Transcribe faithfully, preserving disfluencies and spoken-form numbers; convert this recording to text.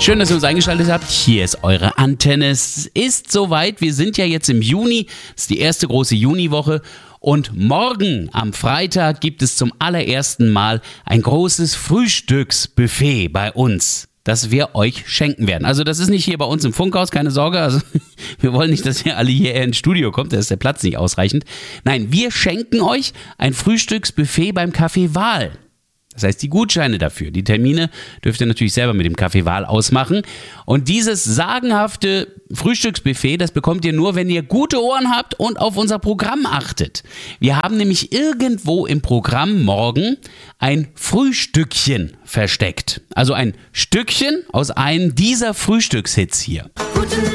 Schön, dass ihr uns eingeschaltet habt. Hier ist eure Antenne. Es ist soweit. Wir sind ja jetzt im Juni. Das ist die erste große Juniwoche. Und morgen am Freitag gibt es zum allerersten Mal ein großes Frühstücksbuffet bei uns, das wir euch schenken werden. Also das ist nicht hier bei uns im Funkhaus, keine Sorge. Also wir wollen nicht, dass ihr alle hierher ins Studio kommt, da ist der Platz nicht ausreichend. Nein, wir schenken euch ein Frühstücksbuffet beim Café Wahl. Das heißt, die Gutscheine dafür, die Termine dürft ihr natürlich selber mit dem Café Wahl ausmachen. Und dieses sagenhafte Frühstücksbuffet, das bekommt ihr nur, wenn ihr gute Ohren habt und auf unser Programm achtet. Wir haben nämlich irgendwo im Programm morgen ein Frühstückchen versteckt. Also ein Stückchen aus einem dieser Frühstückshits hier.